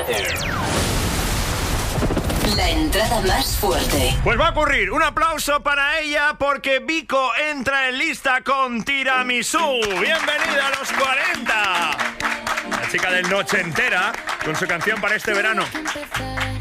Weather. La entrada más fuerte. Pues va a ocurrir. Un aplauso para ella porque Vico entra en lista con Tiramisú. Bienvenida a los 40. La chica del Noche Entera con su canción para este verano.